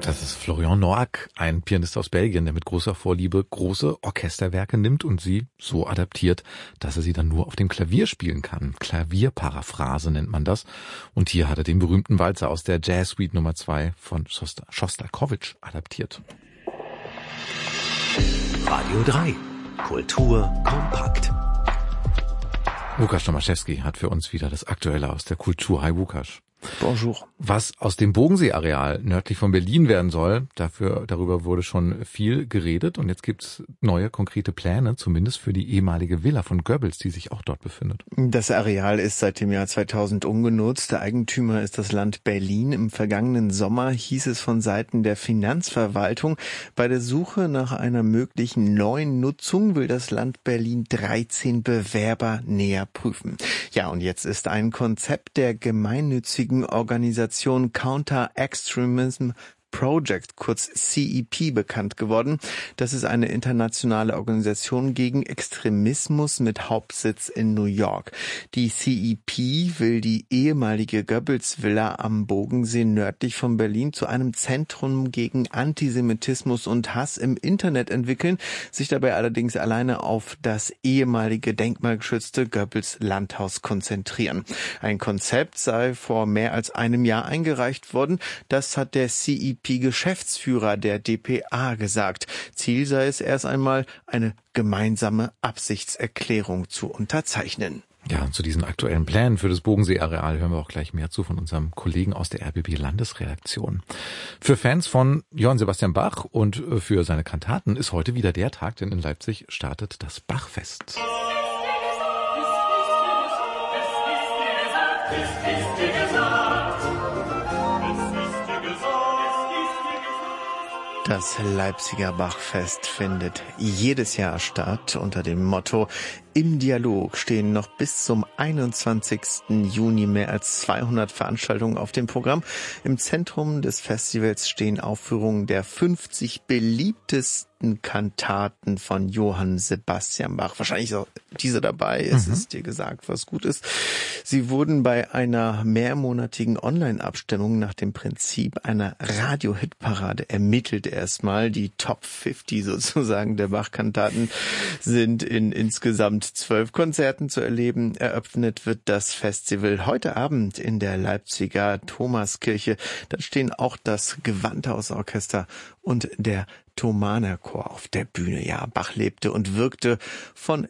Das ist Florian Noack, ein Pianist aus Belgien, der mit großer Vorliebe große Orchesterwerke nimmt und sie so adaptiert, dass er sie dann nur auf dem Klavier spielen kann. Klavierparaphrase nennt man das. Und hier hat er den berühmten Walzer aus der Jazz Suite Nummer 2 von Schostakowitsch adaptiert. Radio 3. Kultur kompakt. Łukasz Tomaszewski hat für uns wieder das Aktuelle aus der Kultur. Hi Łukasz. Bonjour. Was aus dem Bogenseeareal nördlich von Berlin werden soll, darüber wurde schon viel geredet und jetzt gibt's neue konkrete Pläne, zumindest für die ehemalige Villa von Goebbels, die sich auch dort befindet. Das Areal ist seit dem Jahr 2000 ungenutzt. Der Eigentümer ist das Land Berlin. Im vergangenen Sommer hieß es von Seiten der Finanzverwaltung, bei der Suche nach einer möglichen neuen Nutzung will das Land Berlin 13 Bewerber näher prüfen. Ja, und jetzt ist ein Konzept der gemeinnützigen Organisation Counter Extremism Project, kurz CEP, bekannt geworden. Das ist eine internationale Organisation gegen Extremismus mit Hauptsitz in New York. Die CEP will die ehemalige Goebbels-Villa am Bogensee nördlich von Berlin zu einem Zentrum gegen Antisemitismus und Hass im Internet entwickeln, sich dabei allerdings alleine auf das ehemalige denkmalgeschützte Goebbels-Landhaus konzentrieren. Ein Konzept sei vor mehr als einem Jahr eingereicht worden. Das hat der CEP-Geschäftsführer der dpa gesagt. Ziel sei es erst einmal, eine gemeinsame Absichtserklärung zu unterzeichnen. Ja, und zu diesen aktuellen Plänen für das Bogenseeareal hören wir auch gleich mehr zu von unserem Kollegen aus der RBB-Landesredaktion. Für Fans von Johann Sebastian Bach und für seine Kantaten ist heute wieder der Tag, denn in Leipzig startet das Bachfest. Das Leipziger Bachfest findet jedes Jahr statt unter dem Motto Im Dialog. Stehen noch bis zum 21. Juni mehr als 200 Veranstaltungen auf dem Programm. Im Zentrum des Festivals stehen Aufführungen der 50 beliebtesten Kantaten von Johann Sebastian Bach. Wahrscheinlich ist auch diese dabei. Es ist dir gesagt, was gut ist. Sie wurden bei einer mehrmonatigen Online-Abstimmung nach dem Prinzip einer Radio-Hit-Parade ermittelt erstmal. Die Top 50 sozusagen der Bach-Kantaten sind in insgesamt 12 Konzerten zu erleben. Eröffnet wird das Festival heute Abend in der Leipziger Thomaskirche. Da stehen auch das Gewandhausorchester und der Thomaner Chor auf der Bühne. Ja, Bach lebte und wirkte von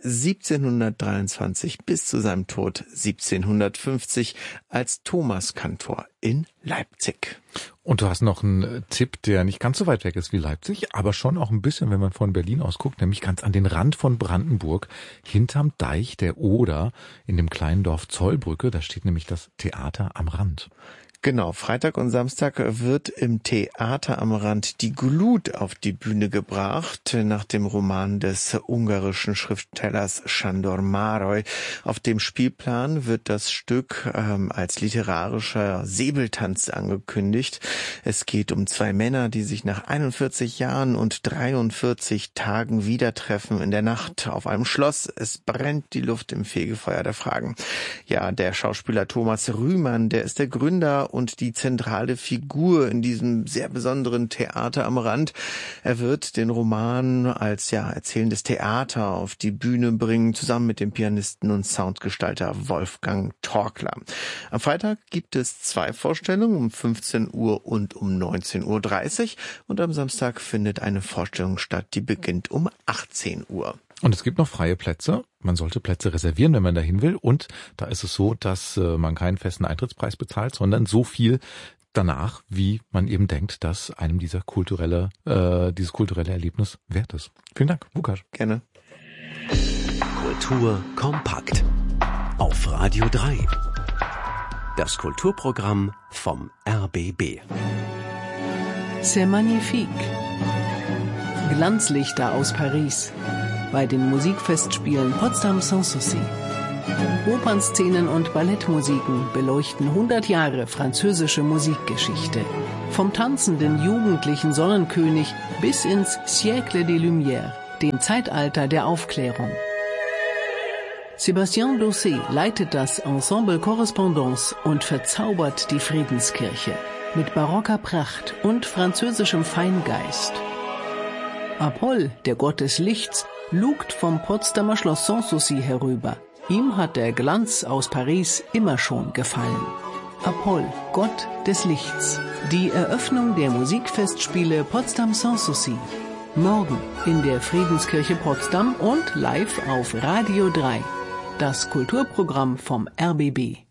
1723 bis zu seinem Tod 1750 als Thomaskantor in Leipzig. Und du hast noch einen Tipp, der nicht ganz so weit weg ist wie Leipzig, aber schon auch ein bisschen, wenn man von Berlin aus guckt, nämlich ganz an den Rand von Brandenburg, hinterm Deich der Oder, in dem kleinen Dorf Zollbrücke, da steht nämlich das Theater am Rand. Genau, Freitag und Samstag wird im Theater am Rand die Glut auf die Bühne gebracht, nach dem Roman des ungarischen Schriftstellers Sándor Márai. Auf dem Spielplan wird das Stück als literarischer Säbeltanz angekündigt. Es geht um zwei Männer, die sich nach 41 Jahren und 43 Tagen wieder treffen in der Nacht auf einem Schloss. Es brennt die Luft im Fegefeuer der Fragen. Ja, der Schauspieler Thomas Rühmann, der ist der Gründer und die zentrale Figur in diesem sehr besonderen Theater am Rand. Er wird den Roman als erzählendes Theater auf die Bühne bringen, zusammen mit dem Pianisten und Soundgestalter Wolfgang Torkler. Am Freitag gibt es 2 Vorstellungen, um 15 Uhr und um 19.30 Uhr. Und am Samstag findet eine Vorstellung statt, die beginnt um 18 Uhr. Und es gibt noch freie Plätze. Man sollte Plätze reservieren, wenn man dahin will. Und da ist es so, dass man keinen festen Eintrittspreis bezahlt, sondern so viel danach, wie man eben denkt, dass einem dieses kulturelle Erlebnis wert ist. Vielen Dank, Łukasz. Gerne. Kultur kompakt. Auf Radio 3. Das Kulturprogramm vom RBB. C'est magnifique. Glanzlichter aus Paris. Bei den Musikfestspielen Potsdam Sanssouci. Opernszenen und Ballettmusiken beleuchten 100 Jahre französische Musikgeschichte. Vom tanzenden jugendlichen Sonnenkönig bis ins Siècle des Lumières, dem Zeitalter der Aufklärung. Sébastien Dossé leitet das Ensemble Correspondance und verzaubert die Friedenskirche. mit barocker Pracht und französischem Feingeist. Apoll, der Gott des Lichts, lugt vom Potsdamer Schloss Sanssouci herüber. Ihm hat der Glanz aus Paris immer schon gefallen. Apoll, Gott des Lichts. Die Eröffnung der Musikfestspiele Potsdam Sanssouci. Morgen in der Friedenskirche Potsdam und live auf Radio 3. Das Kulturprogramm vom RBB.